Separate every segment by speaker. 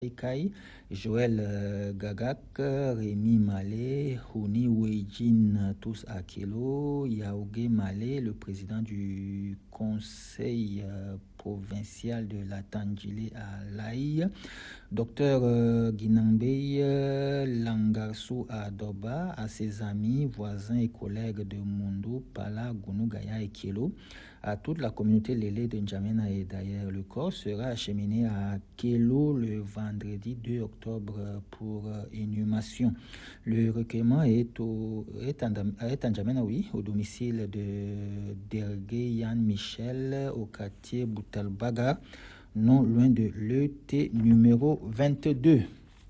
Speaker 1: Kai, Joël Gagak, Rémi Malé, Houni Weijin Tous Akelo, Yaougé Malé, le président du conseil provincial de la Tandjilé à Laï, Docteur Guinambé Langarsou à Doba, à ses amis, voisins et collègues de Mundo, Pala, Gounou, Gaya et Kelo, à toute la communauté Lélé de N'Djamena et d'ailleurs. Le corps sera acheminé à Kelo le vendredi 2 octobre pour inhumation. Le recueillement est à N'Djamena, oui, au domicile de Dergué Yann Michel, au quartier Boutalbaga, non loin de l'ET numéro 22.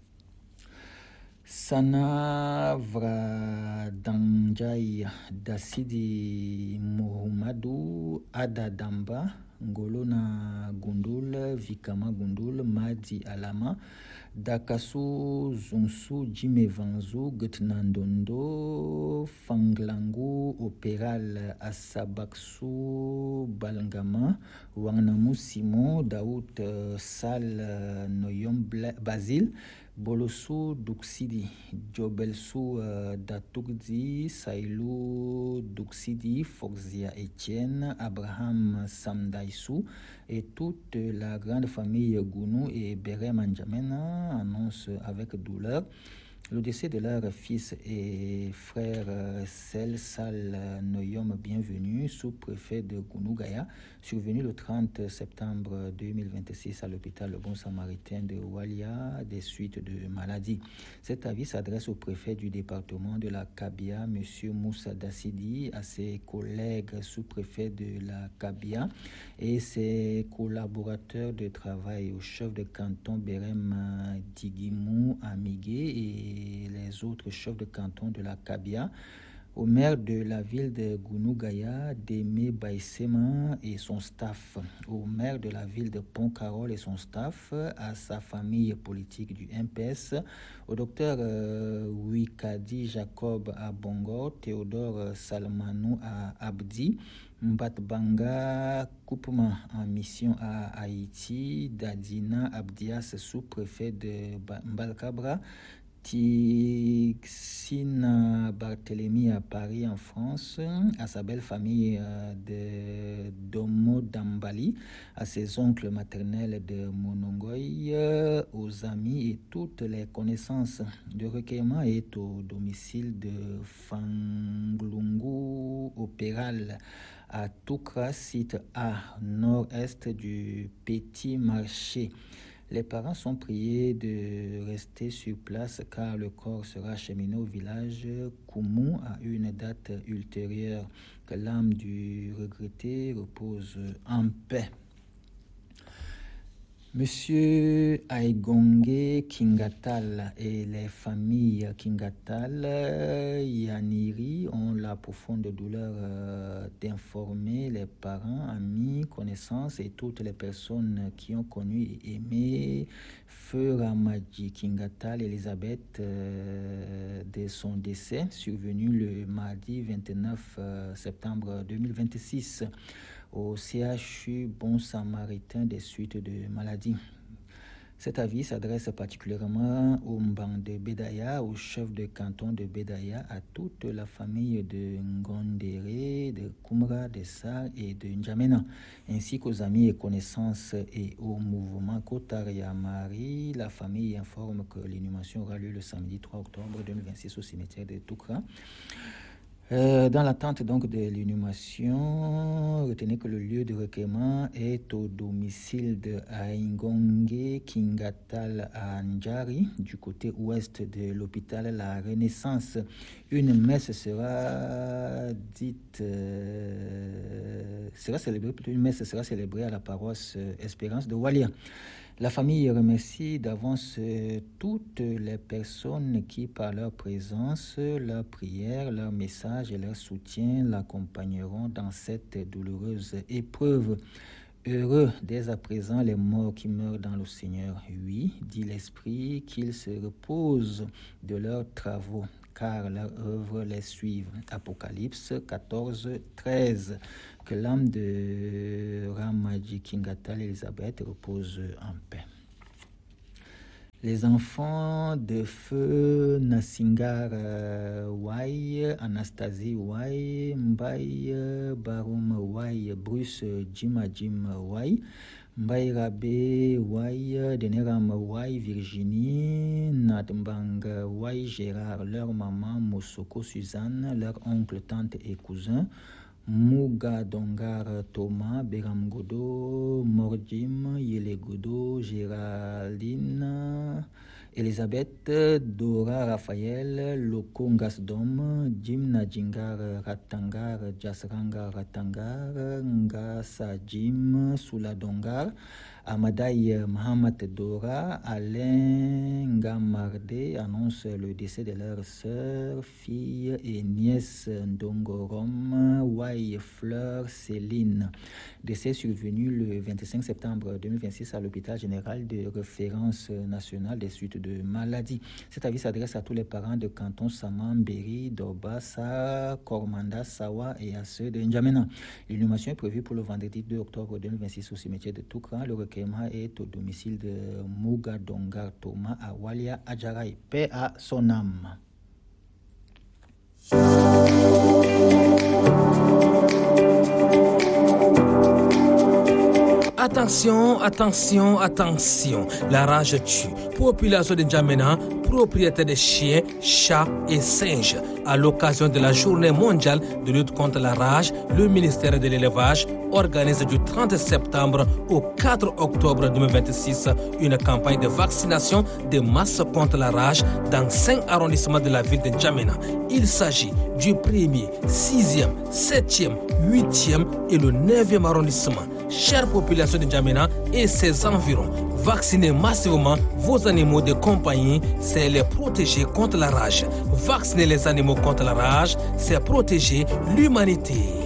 Speaker 1: Sana Vradanjai Dasidi Mohamadou Adadamba Ngolona Gundul Vikama Gundul Madi Alama Dakasu Zonsu Jime Vanzu Gutnandondo Fanglangu Opéral Asabaksu Balangama Wangnamu Simon Daoud Sal Noyom Basile Bolosu Duksidi, Jobelsu Datugdi, Sailou Duksidi, Foxia Etienne, Abraham Samdaïsou et toute la grande famille Gounou et Bere Manjamena annoncent avec douleur le décès de leur fils et frère Sel Sal Noyom Bienvenu, sous-préfet de Gounou-Gaya, survenu le 30 septembre 2026 à l'hôpital Le Bon Samaritain de Walia des suites de maladie. Cet avis s'adresse au préfet du département de la Kabia, M. Moussa Dassidi, à ses collègues sous-préfets de la Kabia et ses collaborateurs de travail, au chef de canton Berem Digimou Amigué et les autres chefs de canton de la Kabia, au maire de la ville de Gounou-Gaya, Démé Baïsema et son staff, au maire de la ville de Pont-Carol et son staff, à sa famille politique du MPS, au docteur Wikadi Jacob à Bongo, Théodore Salmanou à Abdi, Mbatbanga Koupma en mission à Haïti, Dadina Abdias, sous-préfet de Mbalkabra, Tixina Barthélemy à Paris en France, à sa belle famille de Domo Dambali, à ses oncles maternels de Monongoy, aux amis et toutes les connaissances. Le recueillement est au domicile de Fanglungu Opéral à Toukra, site A, nord-est du Petit Marché. Les parents sont priés de rester sur place car le corps sera acheminé au village Koumou à une date ultérieure. Que l'âme du regretté repose en paix. Monsieur Aïgongue Kingatal et les familles Kingatal Yaniri ont la profonde douleur d'informer les parents, amis, connaissances et toutes les personnes qui ont connu et aimé Feu Ramadji Kingatal Elisabeth de son décès survenu le mardi 29 septembre 2026. Au CHU Bon Samaritain des suites de maladie. Cet avis s'adresse particulièrement au Mban de Bedaya, au chef de canton de Bedaya, à toute la famille de Ngondere, de Koumra, de Sar et de N'Djamena, ainsi qu'aux amis et connaissances et au mouvement Kotaria Marie. La famille informe que l'inhumation aura lieu le samedi 3 octobre 2026 au cimetière de Toukra. Dans l'attente donc de l'inhumation, retenez que le lieu de recueillement est au domicile de Aïngongue Kingatal à Ndjari, du côté ouest de l'hôpital La Renaissance. Une messe sera célébrée à la paroisse Espérance de Walia. La famille remercie d'avance toutes les personnes qui, par leur présence, leur prière, leur message et leur soutien, l'accompagneront dans cette douloureuse épreuve. Heureux dès à présent les morts qui meurent dans le Seigneur. Oui, dit l'Esprit, qu'ils se reposent de leurs travaux, car leur œuvre les suive. Apocalypse 14, 13. Que l'âme de Ramadji Kingatal Elisabeth repose en paix. Les enfants de feu Nasingar Wai, Anastasie Wai, Mbaye Barum Wai, Bruce Jim Wai, Mbaye Rabé Wai, Deneram Wai, Virginie, Nadmbang Wai, Gérard, leur maman Mosoko Suzanne, leur oncle, tante et cousin, Muga Dongar Thomas, Beram Godo, Mordim, Yele Godo, Géraldine, Elisabeth, Dora Raphaël, Loko Ngasdom, Jim Nadjingar Ratangar, Jasrangar Ratangar, Ngasa Jim, Souladongar, Amadaï Mahamat Dora, Alain Ngamarde annonce le décès de leur sœur, fille et nièce Ndongorom, Wai Fleur Céline. Décès survenu le 25 septembre 2026 à l'hôpital général de référence nationale des suites de maladies. Cet avis s'adresse à tous les parents de canton Saman, Beri, Dobasa, Kormanda, Sawa et à ceux de N'Djamena. L'inhumation est prévue pour le vendredi 2 octobre 2026 au cimetière de Toukra. Le recueillement est au domicile de Muga Dongar Thomas à Walia Adjaraï. Paix à son âme.
Speaker 2: Attention, attention, attention. La rage tue. Population de N'Djamena, propriétaire de chiens, chats et singes. À l'occasion de la journée mondiale de lutte contre la rage, le ministère de l'élevage organise du 30 septembre au 4 octobre 2026 une campagne de vaccination de masse contre la rage dans 5 arrondissements de la ville de N'Djamena. Il s'agit du 1er, 6e, 7e, 8e et le 9e arrondissement. Chère population de N'Djamena et ses environs, vaccinez massivement vos animaux de compagnie, c'est les protéger contre la rage. Vacciner les animaux contre la rage, c'est protéger l'humanité.